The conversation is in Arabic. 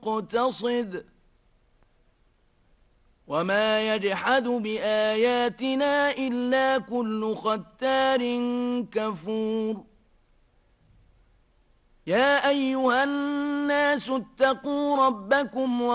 مقتصد وما يجحد بآياتنا إلا كل ختار كفور يا أيها الناس اتقوا ربكم